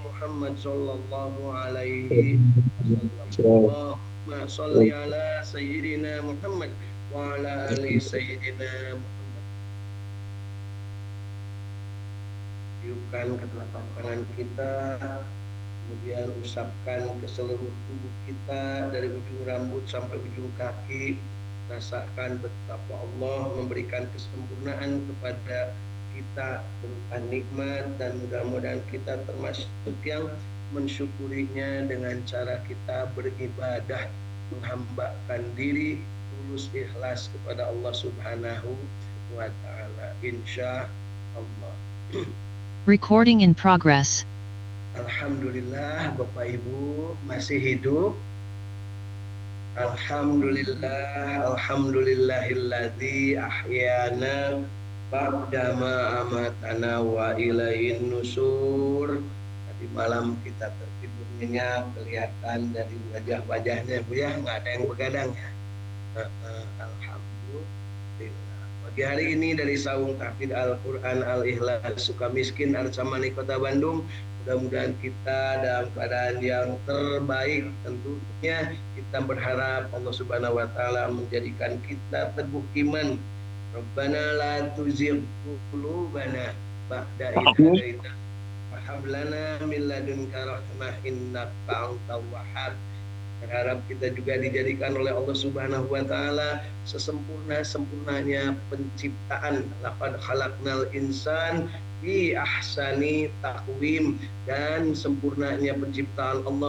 Muhammad sallallahu alaihi wasallam. Allahumma sholli ala sayyidina Muhammad wa ala ali sayyidina Muhammad. Tiupkan ke telapak tangan kita, kemudian usapkan ke seluruh tubuh kita dari ujung rambut sampai ujung kaki. Rasakan betapa Allah memberikan kesempurnaan kepada kita berupa nikmat, dan mudah-mudahan kita termasuk yang mensyukurinya dengan cara kita beribadah, menghambakan diri tulus ikhlas kepada Allah Subhanahu wa ta'ala, insya Allah. Recording in progress. Alhamdulillah, Bapak Ibu masih hidup. Alhamdulillahilladzi ahyana ba'dama amatana wa ilaihin nusur. Tadi malam kita tertidur nyenyak, kelihatan dari wajah-wajahnya Bu ya, nggak ada yang begadang ya. Alhamdulillah. Pagi hari ini dari Saung Tahfidz Al-Quran Al-Ikhlas Sukamiskin Arsamani Kota Bandung, mudah-mudahan kita dalam keadaan yang terbaik. Tentunya kita berharap Allah Subhanahu wa taala menjadikan kita teguh iman. Rabbana la tuzigh qulubana ba'da idh hadaitana wa hab lana min ladunka rahmah innaka antal wahhab. Berharap kita juga dijadikan oleh Allah Subhanahu wa taala sesempurna-sempurnanya penciptaan. Laqad khalaqnal insan fi ahsani taqwim, dan sempurnanya penciptaan Allah